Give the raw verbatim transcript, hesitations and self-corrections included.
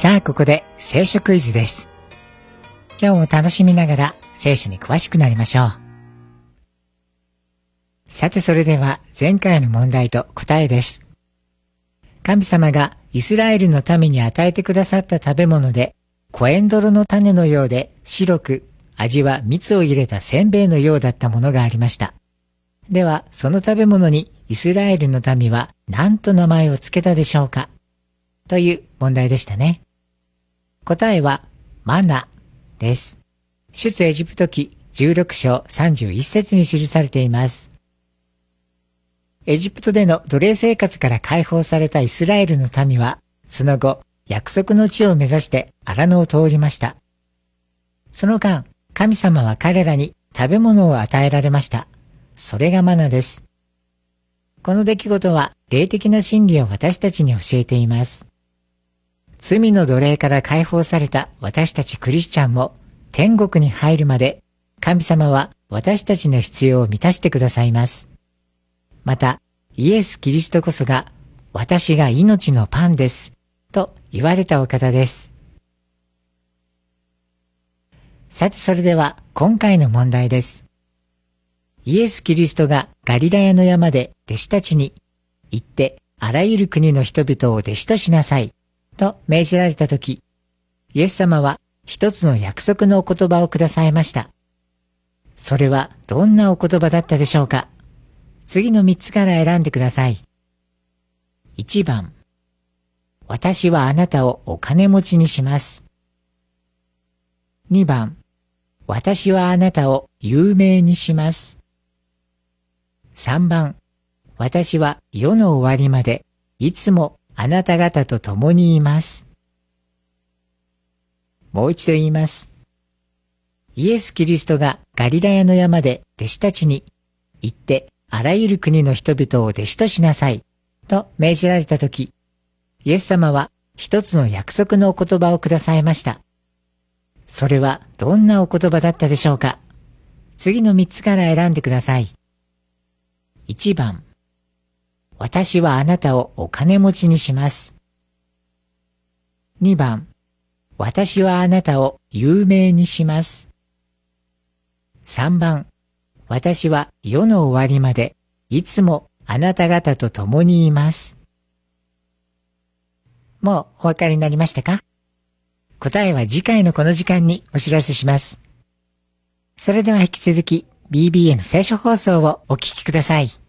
さあ、ここで聖書クイズです。今日も楽しみながら聖書に詳しくなりましょう。さて、それでは前回の問題と答えです。神様がイスラエルの民に与えてくださった食べ物で、コエンドロの種のようで白く、味は蜜を入れたせんべいのようだったものがありました。では、その食べ物にイスラエルの民は何と名前を付けたでしょうか？という問題でしたね。答えはマナです。出エジプト記じゅうろく章さんじゅういち節に記されています。エジプトでの奴隷生活から解放されたイスラエルの民は、その後、約束の地を目指して荒野を通りました。その間、神様は彼らに食べ物を与えられました。それがマナです。この出来事は霊的な真理を私たちに教えています。罪の奴隷から解放された私たちクリスチャンも天国に入るまで神様は私たちの必要を満たしてくださいます。また、イエス・キリストこそが私が命のパンですと言われたお方です。さて、それでは今回の問題です。イエス・キリストがガリラヤの山で弟子たちに行ってあらゆる国の人々を弟子としなさいと命じられたとき、イエス様は一つの約束のお言葉をくださいました。それはどんなお言葉だったでしょうか？次の三つから選んでください。いちばん、私はあなたをお金持ちにします。にばん、私はあなたを有名にします。さんばん、私は世の終わりまでいつもあなた方と共にいます。もう一度言います。イエス・キリストがガリラヤの山で弟子たちに行ってあらゆる国の人々を弟子としなさいと命じられたとき、イエス様は一つの約束のお言葉をくださいました。それはどんなお言葉だったでしょうか？次の三つから選んでください。いちばん、私はあなたをお金持ちにします。にばん、私はあなたを有名にします。さんばん、私は世の終わりまでいつもあなた方と共にいます。もうお分かりになりましたか？答えは次回のこの時間にお知らせします。それでは引き続き ビービーエー の聖書放送をお聞きください。